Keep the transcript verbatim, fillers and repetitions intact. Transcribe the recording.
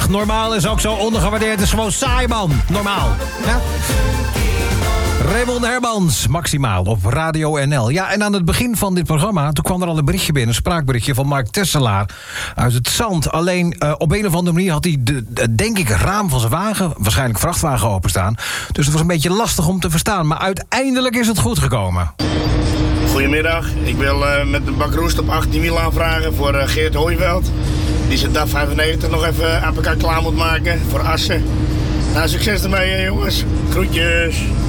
Ach, normaal is ook zo ondergewaardeerd. Het is gewoon saai, man. Normaal. Ja? Raymond Hermans, Maximaal op Radio N L. Ja, en aan het begin van dit programma, toen kwam er al een berichtje binnen, een spraakberichtje van Mark Tesselaar uit het Zand. Alleen uh, op een of andere manier had hij, de, de, denk ik, het raam van zijn wagen, waarschijnlijk vrachtwagen, openstaan. Dus het was een beetje lastig om te verstaan. Maar uiteindelijk is het goed gekomen. Goedemiddag, ik wil uh, met een bak roest op achttien wiel aanvragen voor uh, Geert Hooiveld. Die zijn D A F vijfennegentig nog even aan elkaar klaar moet maken voor Assen. Nou, succes ermee, jongens. Groetjes.